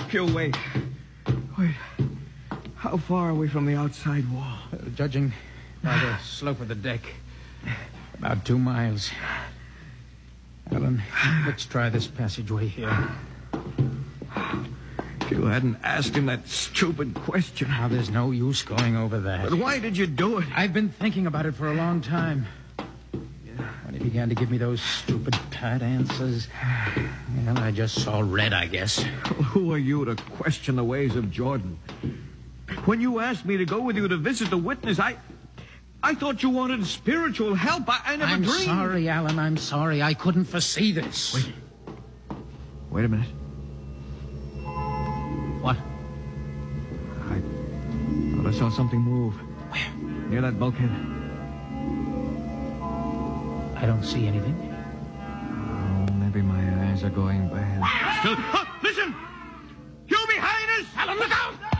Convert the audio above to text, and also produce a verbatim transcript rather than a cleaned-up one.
He'll wait. Wait. How far are we from the outside wall? Uh, judging by the slope of the deck, about two miles. Alan, let's try this passageway here. If you hadn't asked him that stupid question. Now, there's no use going over that. But why did you do it? I've been thinking about it for a long time. When he began to give me those stupid pat answers, well, I just saw red, I guess. Well, who are you to question the ways of Jordan? When you asked me to go with you to visit the witness, I... I thought you wanted spiritual help. I, I never I'm dreamed... I'm sorry, Alan. I'm sorry. I couldn't foresee this. Wait. Wait a minute. What? I thought I saw something move. Where? Near that bulkhead. I don't see anything. Oh, maybe my eyes are going bad. Still, oh, listen! You behind us! Alan, look out!